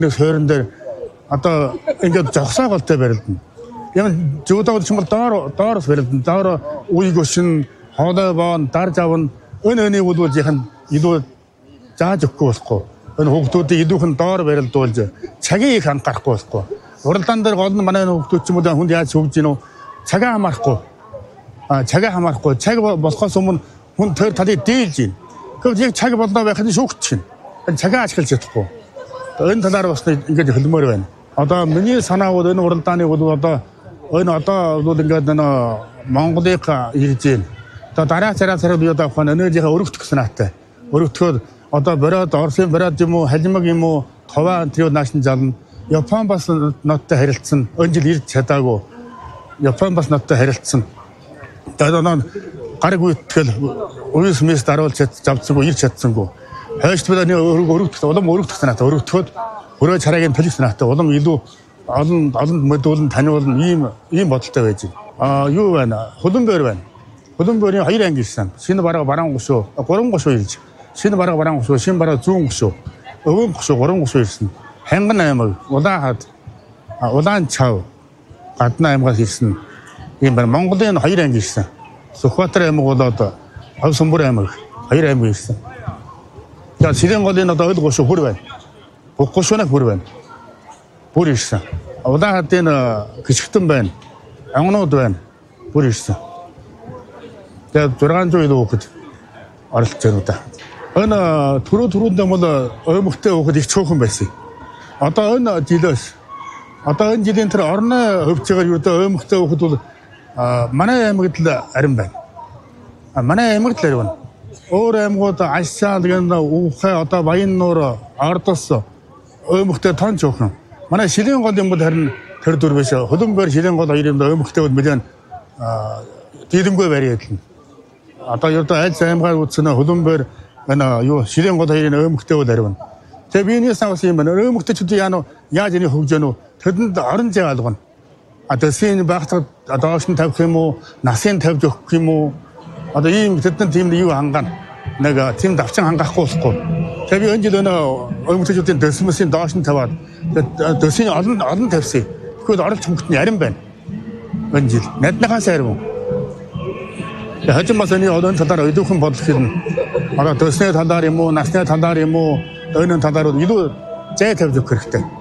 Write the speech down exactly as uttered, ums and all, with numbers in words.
нэг суурин дээр одоо ингээд жогсоо голтой барилдана. Ямар зөвдөд ч юм бол доор доороос барилдана. Доор үе гүшин, хоолой боон, дар завн өн өний үлүүлж яхан илүү зааж өгөхгүй болохгүй. Энэ хүүхдүүдийг илүүхэн доор барилдуулж цагийг их анхаарахгүй болохгүй. Уралдаан дээр гол нь манай хүүхдүүд ч юм уу хүнд яаж хөвж гинөө цагаа хамаарахгүй. А цагаа хамаарахгүй. Цаг болохоос өмнө хүн тэр талыг дийлж гин. Гэхдээ яг цаг болноо байхад шүүгч чинь. Цагаа ашиглаж чадахгүй. Энэ талаар бас ингэж хөлмөр байна. Одоо миний санаа бол энэ уралдааны бол одоо энэ одоо бол ингээд нэг Монголыг ирж гин. Одоо дараа цараа цараа бие одоо ухаан энержигээ өргөдөх санаатай. Өргөдөхөд одоо бороод Орсын бороод юм уу, халимаг юм уу, товаа тэр наашин зална. Япон бас ноттой харилцсан. Энэ жил ирж чадаагүй. Япон бас ноттой харилцсан. Тэгээд нөө гараг үйтгэл уус мэс даруулж завцсангүй ирж чадсангүй. Хойш бидний өргөдөх улам өргөдөх санаатай. Өргөдөхөд өрөө царайгийн төлөх санаатай. Улам илүү олон олон мэдүүлэн таниулна ийм ийм бодолтой байж байна. Аа юу байна? Хөлбөмбөр байна. Хөлбөмбөрийн хоёр анги ирсэн. Шинэ бараг бараан гушуу, гурван гушуу ирж. Шинэ бараг бараан гушуу, шинэ бараг зүүн гушуу, өвөн гушуу, гурван гушуу ирсэн. Ханган аймаг, Улаанхад, Улаан чав, Гадна аймагаас ирсэн. Ийм байна. Монголын хоёр анги ирсэн. Сүхбаатар аймаг бол одоо Ховсомбор аймаг хоёр аймаг ирсэн. За Сэрэн голын одоо ойл гушуу бүр байна. Бүх гушуунаа бүр байна. Бүр ирсэн. Улаанхадын Гიშгтэн байна. Ангнууд байна. Бүр ирсэн. Тэгээд зургаан зуун хүүхэд оролцож байна да. Энэ түрүү түрүүндээ бол оймогтой хүүхэд их цөөхөн байсан. Одоо энэ жилээс одоо энэ жилийн тэр орны хөвцөөр юу дэ оймогтой хүүхэд бол манай аймагт л арин байна. Манай аймагт л арин. Өөр аймагуд Ашаал гэн Уухай одоо Баяннуур Ордос оймогтой тон цөөхөн. Манай Шилэн гол юм бол харин тэр дүр биш. Хөлбөмбөр Шилэн гол хоёр юм оймогтой бол мэдэн дилэмгүй бариад. Одоо юу да аль аймгаар үзсэн Хөлбөмбөр энэ юу Шилэн гол хоёрын оймогтой бол арин. Тэгээ биенээс авсан юм байна. Оймогтойчд яа яаж энийг хөгжөө нөө тэдэнд орон зай алгана. А тэсийн багтад доош нь тавих юм уу, насын тавьж өгөх юм уу? Одоо ийм тэдэнд тийм юу хангана. Нэг тийм давчин хангахгүй болохгүй. Тэгээ би энэ жил өнөө оймогтойчдын дэсмэсийн доош нь таваад дэсийн олон олон тавьсан. Тэгэхэд оролт хөнгөтний арин байна. Энэ жил наднахаас арин. Хажим бас энэ одоо талаар өдөөхэн бодлох юм. Одоо дэсний талаар юм уу, насны талаар юм уу, ойнын талаар илүү зай тавьж өгөх хэрэгтэй.